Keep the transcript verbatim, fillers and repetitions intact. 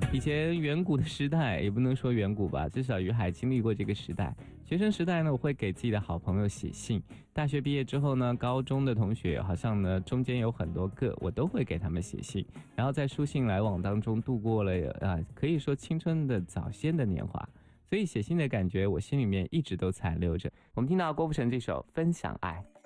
以前远古的时代，也不能说远古吧，至少于海经历过这个时代。学生时代呢，我会给自己的好朋友写信。大学毕业之后呢，高中的同学好像呢中间有很多个，我都会给他们写信，然后在书信来往当中度过了啊、呃，可以说青春的早先的年华。所以写信的感觉，我心里面一直都残留着。我们听到郭富城这首《分享爱》。